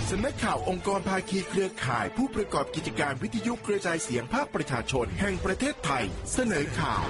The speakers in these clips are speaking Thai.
สำนักข่าวองค์กรภาคีเครือข่ายผู้ประกอบกิจการวิทยุกระจายเสียงภาคประชาชนแห่งประเทศไทยเสนอข่าว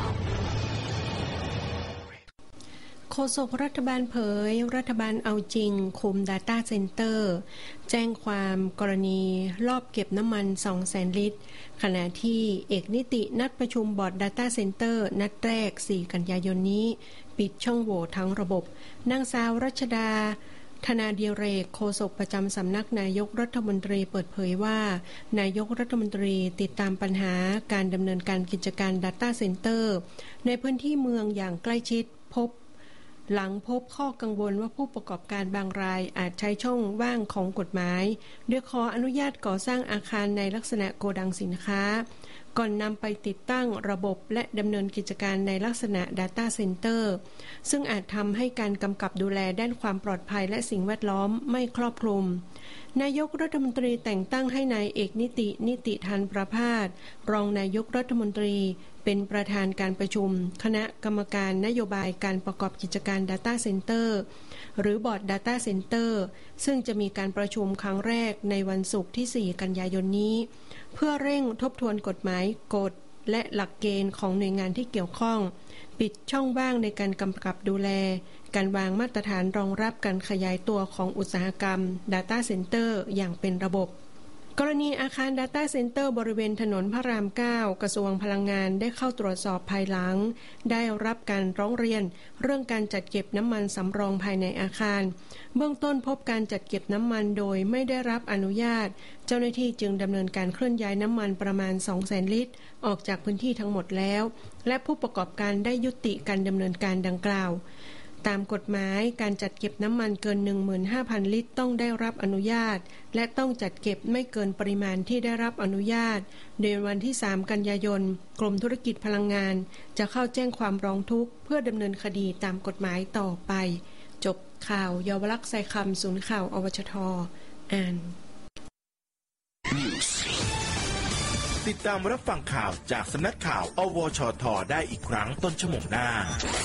โฆษกรัฐบาลเผยรัฐบาลเอาจริงคุม Data Center แจ้งความกรณีลอบเก็บน้ำมัน 200,000 ลิตรขณะที่เอกนิตินัดประชุมบอร์ด Data Center นัดแรก 4 กันยายนนี้ปิดช่องโหว่ทั้งระบบนางสาวรัชดาธนาดิเรกโฆษกประจำสำนักนายกรัฐมนตรีเปิดเผยว่านายกรัฐมนตรีติดตามปัญหาการดำเนินการกิจการ Data Center ในพื้นที่เมืองอย่างใกล้ชิดหลังพบข้อกังวลว่าผู้ประกอบการบางรายอาจใช้ช่องว่างของกฎหมายโดยขออนุญาตก่อสร้างอาคารในลักษณะโกดังสินค้าก่อนนำไปติดตั้งระบบและดำเนินกิจการในลักษณะ Data Center ซึ่งอาจทำให้การกำกับดูแลด้านความปลอดภัยและสิ่งแวดล้อมไม่ครอบคลุมนายกรัฐมนตรีแต่งตั้งให้นายเอกนิติธันประภาสรองนายกรัฐมนตรีเป็นประธานการประชุมคณะกรรมการนโยบายการประกอบกิจการ Data Center หรือบอร์ด Data Center ซึ่งจะมีการประชุมครั้งแรกในวันศุกร์ที่ 4 กันยายนนี้เพื่อเร่งทบทวนกฎหมายกฎและหลักเกณฑ์ของหน่วยงานที่เกี่ยวข้องปิดช่องว่างในการกำกับดูแลการวางมาตรฐานรองรับการขยายตัวของอุตสาหกรรม Data Center อย่างเป็นระบบกรณีอาคาร Data Center บริเวณถนนพระราม 9 กระทรวงพลังงานได้เข้าตรวจสอบภายหลังได้รับการร้องเรียนเรื่องการจัดเก็บน้ำมันสำรองภายในอาคารเบื้องต้นพบการจัดเก็บน้ำมันโดยไม่ได้รับอนุญาตเจ้าหน้าที่จึงดำเนินการเคลื่อนย้ายน้ำมันประมาณ 200,000 ลิตรออกจากพื้นที่ทั้งหมดแล้วและผู้ประกอบการได้ยุติการดำเนินการดังกล่าวตามกฎหมายการจัดเก็บน้ำมันเกิน 15,000 ลิตรต้องได้รับอนุญาตและต้องจัดเก็บไม่เกินปริมาณที่ได้รับอนุญาตโดยวันที่ 3 กันยายนกรมธุรกิจพลังงานจะเข้าแจ้งความร้องทุกข์เพื่อดำเนินคดีตามกฎหมายต่อไปจบข่าวเยาวลักษณ์ไซคำศูนย์ข่าวอวชท.อ่านติดตามรับฟังข่าวจากสำนักข่าวอวชท.ได้อีกครั้งต้นชั่วโมงหน้า